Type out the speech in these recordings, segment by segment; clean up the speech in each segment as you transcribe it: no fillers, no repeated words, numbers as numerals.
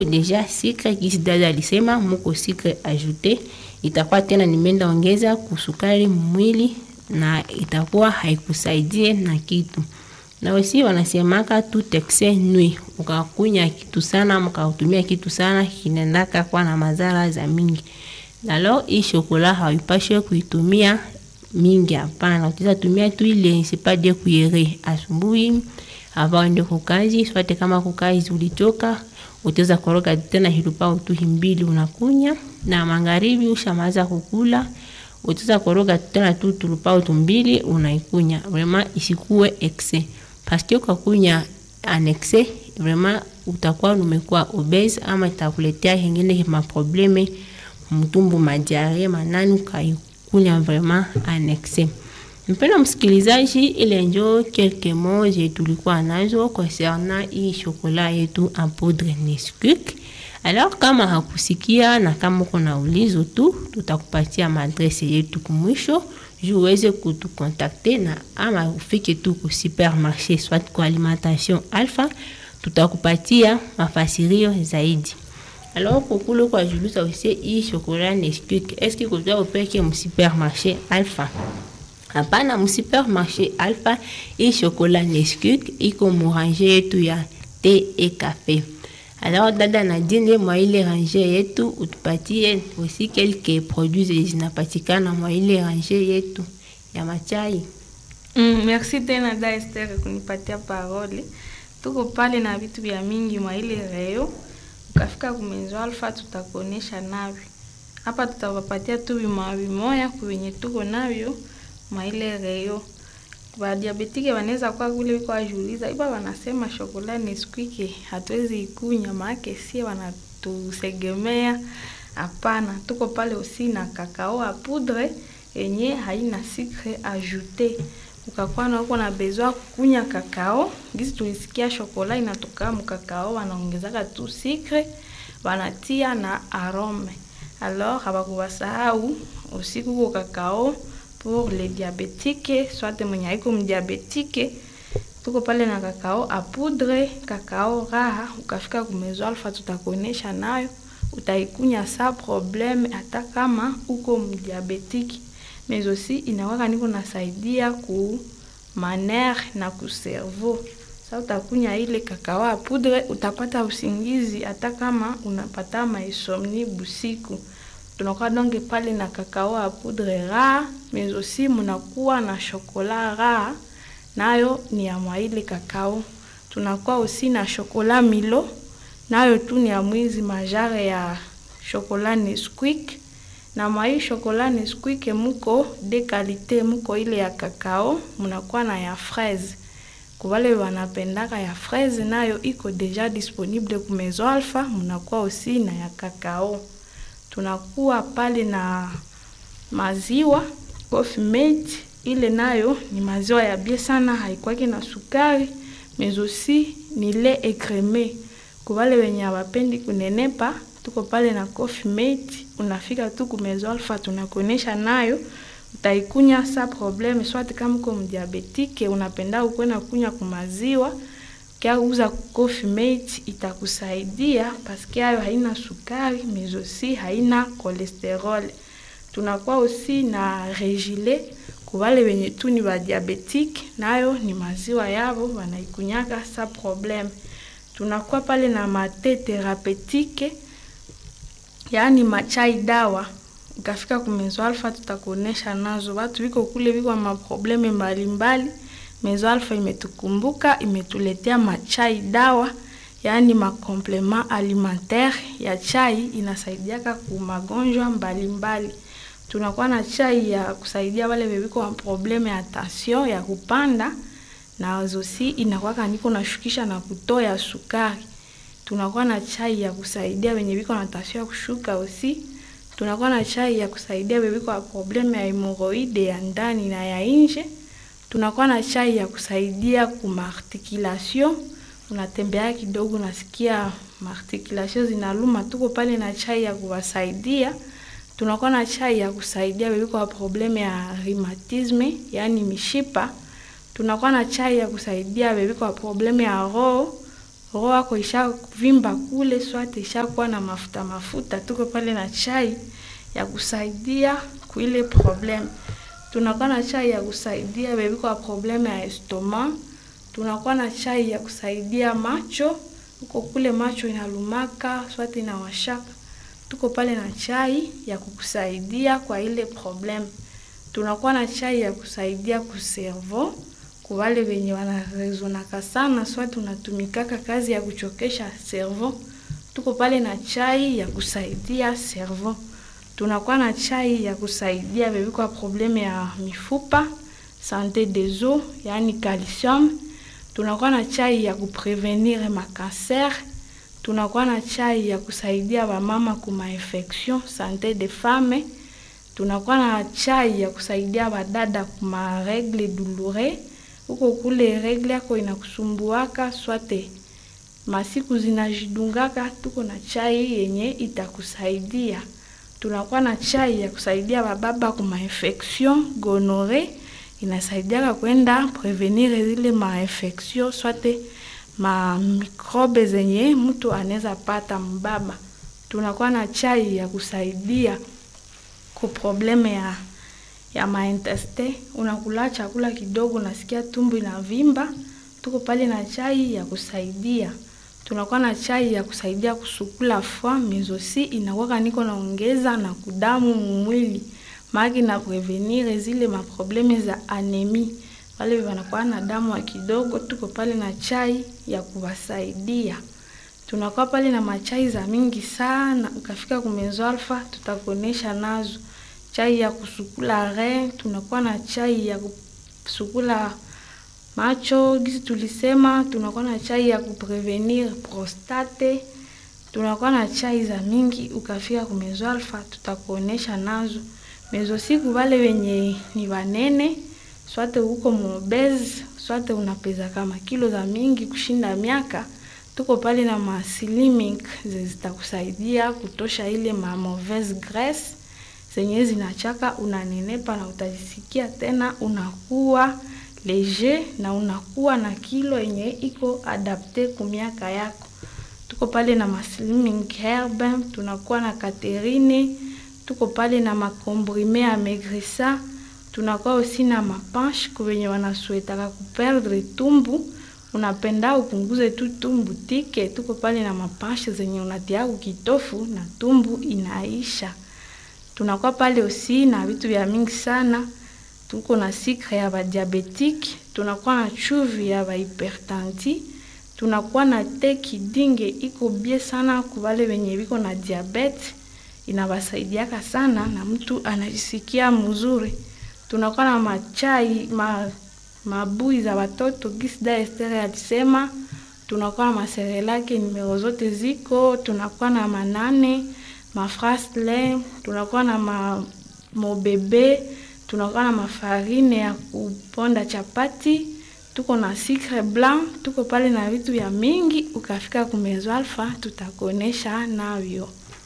deja sucre kisi dada alisema muko sucre ajouté, itakuwa tena nimeenda ongeza kusukari mwili na itakuwa haikusaidie na kitu. Na wasi wanasemaka tout excès nuit, ukakunya kitu sana, mkautumia kitu sana, kinendaka kwa na madhara za mingi. Alors hii chocolat haipaswi kuitumia mingi hapana. Utaweza tumia tu ile c'est pas de cuillère asubuhi avant de kukazi, soit kama kukazi ulichoka, utaweza koroga tena hilupa tu himbili unakunya, na magharibi ushamaza kukula, utaweza koroga tena tu tulupa tu mbili unaikunya. Vraiment isikuwe excès. Parce que kwa kunya en excès, vraiment utakuwa umekuwa obese ama itakuletea hengine ma probleme mtumbu madiare manani ukaikunya vraiment en excès. Mpendwa msikilizaji, ile njo quelques mots tulikuwa nazo concernant hii chocolat yetu en poudre Nesquik. Alors kama hakusikia na kama kuna ulizo tu, tutakupatia adresse yetu kumwisho, uweze kutukontakte na ama ufike tu ku supermarché soit kwa alimentation Alpha, tutakupatia mafasirio zaidi. Alors kukulu kwa julusa use hii chocolat Nesquik, est-ce que kutoa upeke mu supermarché Alpha? Hapana, mu supermarché Alpha hii chocolat Nesquik iko mu rangée yetu ya thé et café. Alors dada Nadine, mwa ile rangée yetu utupatie aussi quelques produits zinapatikana mwa ile rangée yetu ya machai. Merci tena da Esther kunipatia parole. Tuko pale na vitu vya mingi mwa ile reo. Ukafika kumenzo Alpha tutakuonesha navyo. Hapa tutawapatia tu vimoya kwenye tuko navyo mwa ile reo. Kwa diabetike wanaweza kwa kule kwa juliza iba wanasema chocolat Nesquik hatuwezi ikunya maana si wanatusegemea. Hapana, tuko pale aussi na cacao à poudre yenye haina sucre ajouté. Ukakuwa na uko na besoin kukunya cacao, gisi tulisikia chocolat inatoka mu cacao, wanaongezaka tu sucre, wanatia na arome. Alors habakubasahau aussi kuko cacao pour les diabétiques, soit mwenye haiko mdiabetike, tuko pale na cacao à poudre, cacao raha. Ukafika kumezo Alpha tutakuonesha nayo, utaikunya sa problème hata kama uko mdiabetike. Mais aussi inawaka niko nasaidia ku manere na ku cerveau. Sa utakunya ile cacao à poudre, utapata usingizi hata kama unapata insomnie busiku. Tunakuwa donge pale na cacao à poudre raha, mais aussi munakuwa na chocolat raha, nayo ni ya mwaile cacao. Tunakuwa aussi na chocolat Milo, nayo tu ni ya mwizi majare ya chocolat Nesquik. Na mwa chocolat Nesquik muko de qualité, muko ile ya cacao, munakuwa na ya fraise. Kwa wale wanapendaka ya fraise, nayo iko deja disponible ku Maison Alpha, munakuwa aussi na ya cacao. Tunakuwa pale na maziwa Coffee Mate, ile nayo ni maziwa ya bie sana, haikwaki na sukari, mais aussi ni lait écrémé. Kwa wale wenye wapendi kunenepa, tuko pale na Coffee Mate, unafika tu ku Maison Alpha tunakuonesha nayo, utaikunya sa problème. Soit kama uko mdiabetike unapenda ukwenda kunya kwa maziwa, kia uza Coffee Mate itakusaidia parce que hayo haina sukari, mais aussi haina cholesterol. Tunakuwa aussi na Regile, kwa wale wenye tu ni wa diabetique, nayo ni maziwa yabo wanaikunyaka sa problème. Tunakuwa pale na mate thérapeutique, yani machai dawa. Ukafika ku Maison Alpha tutakuonesha nazo. Watu wiko kule wiko ma probleme mbalimbali. Maison Alpha imetukumbuka, imetuletea machai dawa, yani ma complément alimentaire ya chai, inasaidiaka ku magonjwa mbalimbali. Tunakuwa na chai ya kusaidia wale wiko na probleme ya tension ya kupanda, na aussi inakuwa kaniko na shukisha na kutoa sukari. Tunakuwa na chai ya kusaidia wenye wiko na tension ya kushuka aussi. Tunakuwa na chai ya kusaidia wiko na probleme ya hemorrhoide ya ndani na ya nje. Tunakuwa na chai ya kusaidia kuma articulation, unatembea kidogo nasikia articulation zinaluma, tuko pale na chai ya kuwasaidia. Tunakuwa na chai ya kusaidia wiko na probleme ya rheumatisme, yani mishipa. Tunakuwa na chai ya kusaidia wiko na probleme ya roho, roho yako isha vimba kule, swate isha kuwa na mafuta, tuko pale na chai ya kusaidia kuile problem. Tunakuwa na chai ya kusaidia bebi kwa probleme ya estoma. Tunakuwa na chai ya kusaidia macho, uko kule macho inalumaka, swate inawashaka. Tuko pale na chai ya kukusaidia kwa ile problem. Tunakuwa na chai ya kusaidia kuservo, kwa wale wenye wanarezonaka sana, swate unatumikaka kazi ya kuchokesha servo. Tuko pale na chai ya kusaidia servo. Tunakuwa na chai ya kusaidia bebi kwa probleme ya mifupa, santé des os, yani calcium. Tunakuwa na chai ya kuprevenir makanser. Tunakuwa na chai ya kusaidia wamama kuma infection, santé des femmes. Tunakuwa na chai ya kusaidia wadada kuma règle douloureux. Uko kule règle yako inakusumbuaka, swate masiku zinajidungaka, tuko na chai yenye itakusaidia. Tunakuwa na chai ya kusaidia bababa kuma infection, gonorrhée, inasaidia kwenda prevenir zile ma infection, swate ma microbe zenye mtu anaweza pata mbaba. Tunakuwa na chai ya kusaidia ku probleme ya maintestin, unakula chakula kidogo nasikia tumbo inavimba, tuko pale na chai ya kusaidia. Tunakuwa na chai ya kusaidia kusukula foie, mezosi inakuwa niko naongeza na kudamu mwili, magi na prevenir zile ma probleme za anemie. Wale wanakuwa na damu wa kidogo, tuko pale na chai ya kuwasaidia. Tunakuwa pale na machai za mingi sana, ukafika kumezo alfa tutakuonesha nazo. Chai ya kusukula rein, tunakuwa na chai ya kusukula macho, gisi tulisema. Tunakuwa na chai ya kuprevenir prostate. Tunakuwa na chai za mingi, ukafika kumezo alfa tutakuonesha nazo. Mezo siku wale wenye ni wanene, swate uko mobese, swate unapeza kama kilo za mingi kushinda miaka, tuko pale na ma slimming zitakusaidia kutosha ile ma mauvaise graisse zenye zinachaka unanenepa, na utajisikia tena unakuwa leger na unakuwa na kilo yenye iko adapte ku miaka yako. Tuko pale na ma slimming herb, tunakuwa na Catherine, tuko pale na makombrime amaigrissa. Tunakuwa aussi na mapanche kwa wenye wanasuetaka kuperdre tumbu, unapenda upunguze tu tumbu tike, tuko pale na mapanche zenye unatia kitofu na tumbu inaisha. Tunakuwa pale aussi na vitu vya mingi sana. Tuko na sikre ya ba diabetique, tunakuwa na chumvi ya ba hypertensi, tunakuwa na te kidinge iko bie sana kwa wale wenye biko na diabetes, inabasaidiaka sana na mtu anajisikia mzuri. Tunakuwa na machai, mabui za watoto, gisda Esther alisema. Tunakuwa na maserelake numero zote ziko. Tunakuwa na manane, mafrasle, tunakuwa na mobebe, tunakuwa na mafarine ya kuponda chapati, tuko na sucre blanc, tuko pale na vitu ya mingi. Ukafika kumezo alfa tutakuonesha navyo.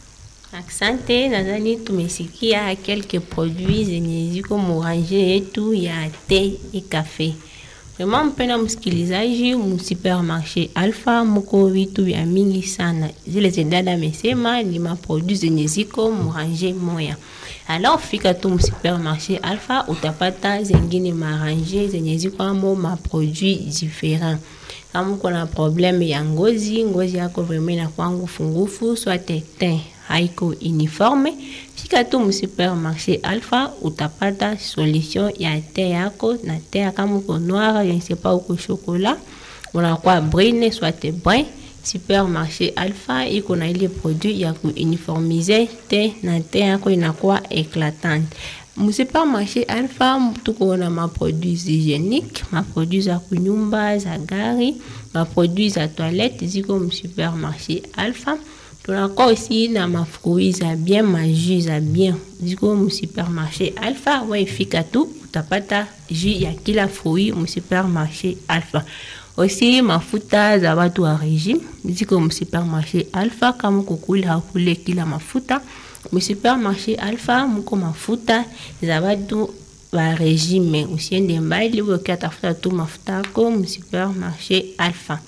Asante, nadhani tumesikia quelques produits zenye ziko moranje yetu ya te e kafe. Vraiment mpenda msikilizaji, mu supermarché Alpha muko vitu vya mingi sana. Zile zendada amesema ni ma produits zenye ziko moranje moya. Alors fika tu mu supermarché Alpha utapata zengine maranje zenye ziko amo ma produits différents. Kama uko na problème ya ngozi yako vraiment inakuwa ngufu, soit teint haiko uniforme, fika tu mu supermarché Alpha utapata solution ya te yako. Na te kama uko noir, je ne sais pas, uko chocolat, unakuwa brune soit brun, supermarché Alpha iko na ile produit ya ku uniformiser te, na te yako inakuwa éclatante. Mu supermarché Alpha tuko na ma produits hygiéniques, ma produits za kunyumba, za gari, ma produits za toilette ziko mu supermarché Alpha. Tunakuwa aussi na ma fruits za bien, ma jus za bien ziko mu supermarché Alpha. Fika tu utapata jus ya kila fruit mu supermarché Alpha. Aussi mafuta za watu wa régime ziko mu supermarché Alpha. Kama kukula hakule kila mafuta, mu supermarché Alpha muko mafuta za watu wa régime. Usiende mbali, ukatafuta tu mafuta yako mu supermarché Alpha.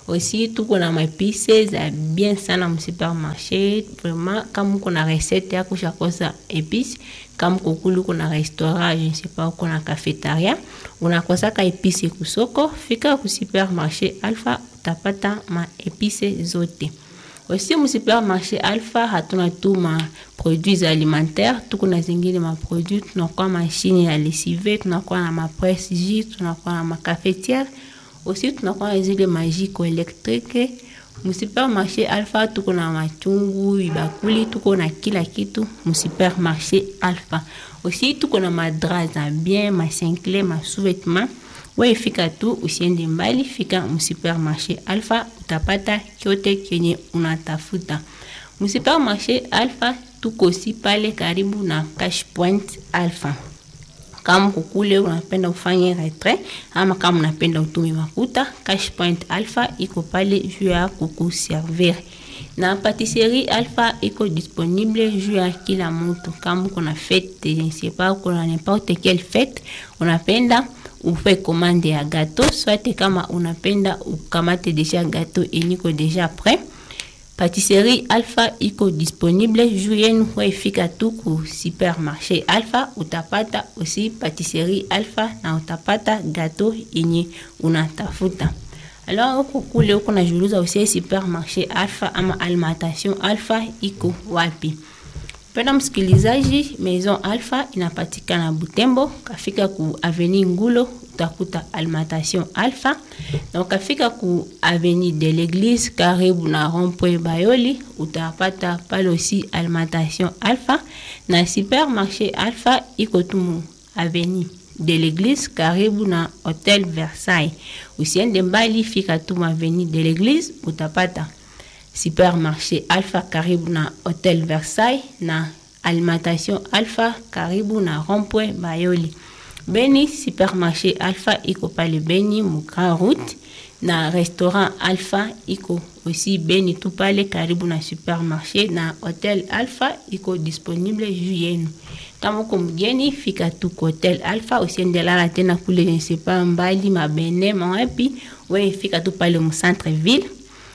Aussi tuko na maépices za bien sana mu supermarché. Vraiment kama uko na recette yako shakosa épices, kama kukulu kuna restaurant, je ne sais pas, kuna cafétéria, unakosa ka épices kusoko, fika ku supermarché Alpha utapata ma épices zote. Aussi mu supermarché Alpha hatuna tu ma produits alimentaires, tuko na zingine ma produits, tunakuwa machine ya lessive, tunakuwa na ma presse jus, tunakuwa na ma cafetière. Aussi tunakuwa zile majiko électrique. Mu supermarché Alpha tuko na machungu, ibakuli, tuko na kila kitu mu supermarché Alpha. Aussi tuko na madraps za bien, ma cingle, ma sous-vêtements. Wewe fika tu usiende mbali, fika mu supermarché Alpha utapata kyote kenye unatafuta. Mu supermarché Alpha tuko si pale karibu na Cash Point Alpha. Kama kukule unapenda ufanye retrait ama kama unapenda utume makuta, Cash Point Alpha iko pale juu ya kukuservir. Na patisserie Alpha iko disponible juu ya kila mtu. Kama kuna fête, je ne sais pas, kuna n'importe quelle fête, unapenda ufe commande ya gâteau, soit kama unapenda ukamate déjà gâteau eniko déjà prêt. Patisserie Alpha iko disponible juu yenu, fika tu ku supermarché Alpha utapata aussi patisserie Alpha na utapata gâteau yenye unatafuta. Alors uko kule uko na juluza aussi supermarché Alpha ama alimentation Alpha iko wapi? Penda msikilizaji, Maison Alpha inapatikana Butembo, kafika ku avenue Ngulo utakuta alimentation Alpha, na ukafika ku avenue de l'église karibu na rond-point Bayoli utapata pale aussi alimentation Alpha, na supermarché Alpha iko tumu avenue de l'église karibu na Hotel Versailles. Usiende mbali, fika tumu avenue de l'église utapata supermarché Alpha karibu na Hotel Versailles, na alimentation Alpha karibu na rond-point Bayoli. Beni supermarché Alpha iko pale Beni mu Grand Route, na restaurant Alpha iko aussi Beni tu pale karibu na supermarché, na Hotel Alpha iko disponible juu yenu. Kama uko mgeni fika tu Hotel Alpha, usiendelala tena kule je ne sais pas mbali mabene mawapi, wewe fika tu pale mu centre ville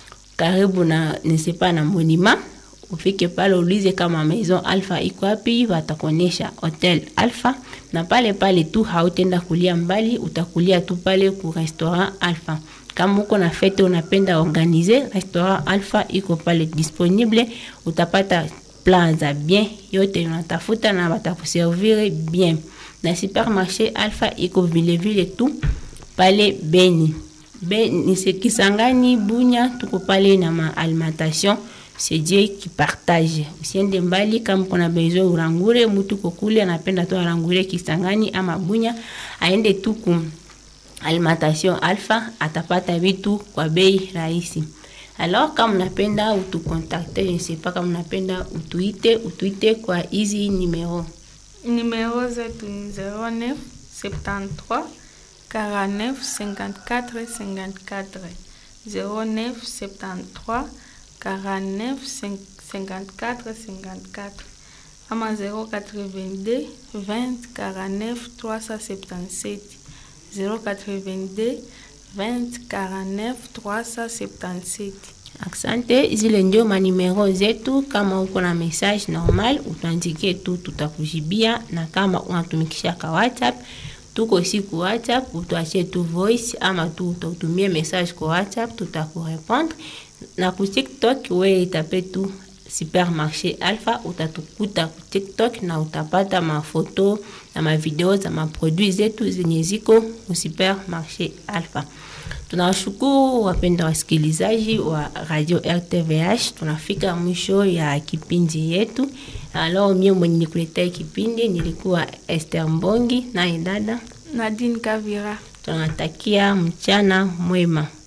karibu na ne sais pas na monument. Ufike pale ulize kama Maison Alpha iko wapi, watakonesha Hotel Alpha, na pale pale tu hautenda kulia mbali, utakulia tu pale ku restaurant Alpha. Kama uko na fete unapenda organiser, restaurant Alpha iko pale disponible, utapata plan za bien yote unatafuta na watakuservir bien. Na supermarché Alpha iko vile tu pale Beni. Beni Kisangani, Bunya, tuko pale na ma alimentation c'est Dieu qui partage. Usiende mbali, kama kuna besoin urangure, mtu kokule anapenda tu arangure Kisangani ama Bunya, aende tu ku alimentation Alpha, atapata vitu kwa bei rahisi. Alors kama unapenda utucontacter, je ne sais pas, kama unapenda utuite kwa hizi numero. Numéro zetu 09 73 49 54 54 09 73 49 54 54 ama 082 20 49 377 082 20 49 377. Asante, zile ndio manimero zetu. Kama uko na message normal utuandikie tu, tutakujibia, na kama unatumikisha ka WhatsApp tuko siku WhatsApp, utuachie tu voice ama tu ututumie message kwa WhatsApp, tutakurepondre. Na ku TikTok wewe itape tu supermarché Alpha, utatukuta ku TikTok na utapata mafoto na mavideo za maproduits zetu zenye ziko mu supermarché Alpha. Tunashukuru wapenda wasikilizaji wa Radio RTVH, tunafika mwisho ya kipindi yetu. Alors mimi mwenye nikuletea kipindi nilikuwa Esther Mbongi na dada Nadine Kavira. Tunatakia mchana mwema.